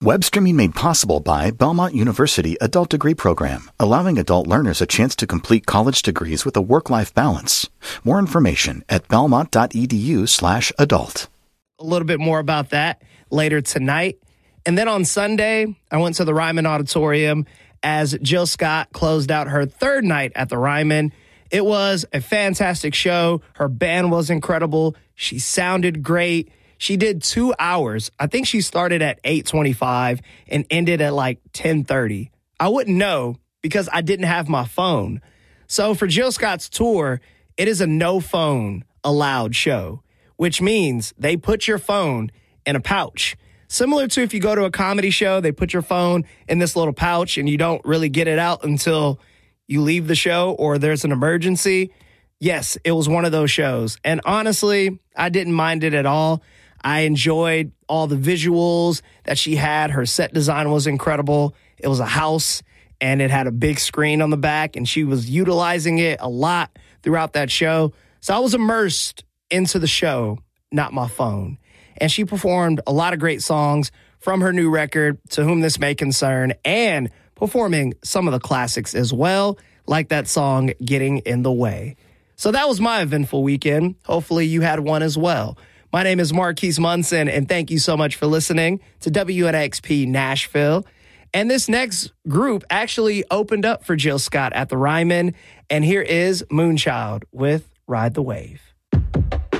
Web streaming made possible by Belmont University Adult Degree Program, allowing adult learners a chance to complete college degrees with a work-life balance. More information at belmont.edu/adult. A little bit more about that later tonight. And then on Sunday, I went to the Ryman Auditorium as Jill Scott closed out her third night at the Ryman. It was a fantastic show. Her band was incredible. She sounded great. She did 2 hours. I think she started at 8:25 and ended at like 10:30. I wouldn't know because I didn't have my phone. So for Jill Scott's tour, it is a no phone allowed show, which means they put your phone in a pouch. Similar to if you go to a comedy show, they put your phone in this little pouch and you don't really get it out until you leave the show or there's an emergency. Yes, it was one of those shows. And honestly, I didn't mind it at all. I enjoyed all the visuals that she had. Her set design was incredible. It was a house, and it had a big screen on the back, and she was utilizing it a lot throughout that show. So I was immersed into the show, not my phone. And she performed a lot of great songs from her new record, To Whom This May Concern, and performing some of the classics as well, like that song, Getting in the Way. So that was my eventful weekend. Hopefully you had one as well. My name is Marquise Munson, and thank you so much for listening to WNXP Nashville. And this next group actually opened up for Jill Scott at the Ryman, and here is Moonchild with Ride the Wave.